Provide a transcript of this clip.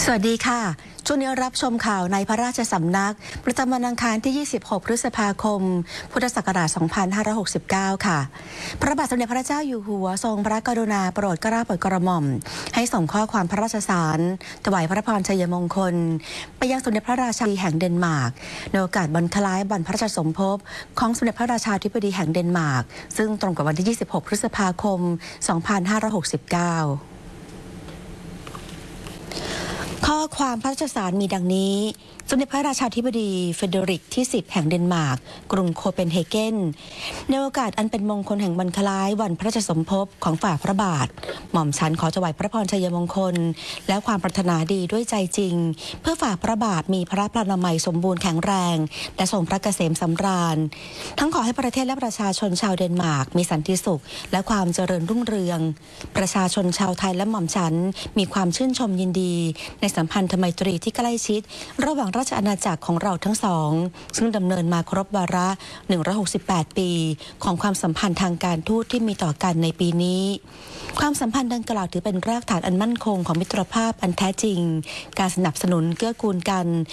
สวัสดีค่ะช่วงนี้รับชมข่าวในพระราชสำนักประจำวันอังคารที่ 26 พฤษภาคม พุทธศักราช 2569 ค่ะพระบาทสมเด็จพระเจ้าอยู่หัวทรงพระกรุณาโปรดเกล้าโปรดกระหม่อมให้ส่งข้อความพระราชสารถวายพระพรชัยมงคลไปยังสมเด็จพระราชาธิบดีแห่งเดนมาร์กในโอกาสวันคล้ายวันพระราชสมภพของสมเด็จพระราชาธิบดีแห่งเดนมาร์กซึ่งตรงกับวันที่ 26 พฤษภาคม 2569ข้อความพระราชสารมีดังนี้สมเด็จพระราชาธิบดีเฟเดริกที่ 10 แห่งเดนมาร์กกรุงโคเปนเฮเกนในโอกาสอันเป็นมงคลแห่งวันคล้ายวันพระราชสมภพของฝ่าพระบาทหม่อมฉันขอถวายพระพรชัยมงคลและความปรารถนาดีด้วยใจจริงเพื่อฝ่าพระบาทมีพระพลานามัยสมบูรณ์แข็งแรงและทรงพระเกษมสำราญทั้งขอให้ประเทศและประชาชนชาวเดนมาร์กมีสันติสุขและความเจริญรุ่งเรืองประชาชนชาวไทยและหม่อมฉันมีความชื่นชมยินดีในสัมพันธไมตรีที่ใกล้ชิดระหว่างราชอาณาจักรของเราทั้งสองซึ่งดำเนินมาครบวาระ168 ปีของความสัมพันธ์ทางการทูตที่มีต่อกันในปีนี้ความสัมพันธ์ดังกล่าวถือเป็นรากฐานอันมั่นคงของมิตรภาพอันแท้จริงการสนับสนุนเกื้อกูลกัน